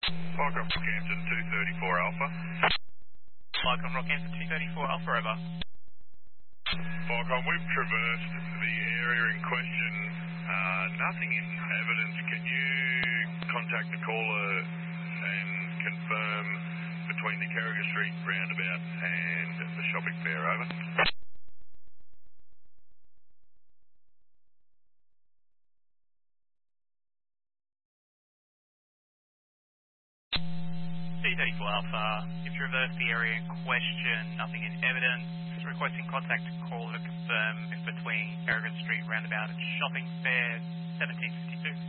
Falcon Rockhampton 234 Alpha. Falcon Rockhampton 234 Alpha, over. Falcon, we've traversed the area in question. Nothing in evidence. Can you contact the caller and confirm between the Carriger Street roundabout and the shopping fair, over? T34 Alpha, you've traversed the area in question, nothing in evidence. Requesting contact to call to confirm if between Carrigan Street roundabout and shopping fair 1752.